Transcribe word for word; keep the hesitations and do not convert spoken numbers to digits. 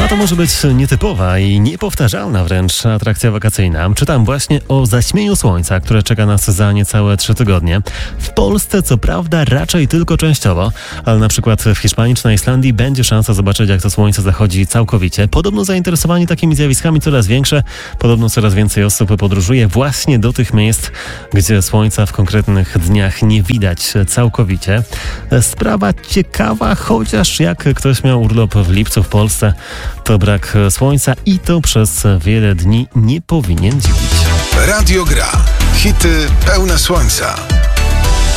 to może być nietypowa i niepowtarzalna wręcz atrakcja wakacyjna. Czytam właśnie o zaćmieniu słońca, które czeka nas za niecałe trzy tygodnie. W Polsce co prawda raczej tylko częściowo, ale na przykład w Hiszpanii czy na Islandii będzie szansa zobaczyć, jak to słońce zachodzi całkowicie. Podobno zainteresowanie takimi zjawiskami coraz większe. Podobno coraz więcej osób podróżuje właśnie do tych miejsc, gdzie słońca w konkretnych dniach nie widać całkowicie. Sprawa ciekawa, chociaż jak ktoś miał urlop w lipcu w Polsce, to brak słońca i to przez wiele dni nie powinien dziwić. Radio Gra. Hity pełne słońca.